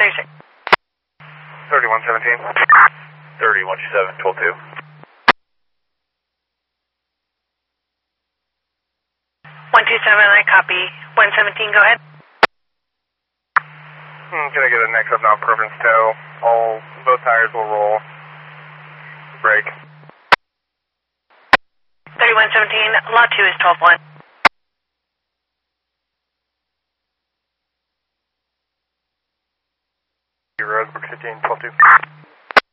36. 3117. 3127, 12-2. 127, I copy. 117, go ahead. Can I get a next up non-preference tow? Both tires will roll. Brake. 3117, lot 2 is 12-1. Roseburg 15, 12-2.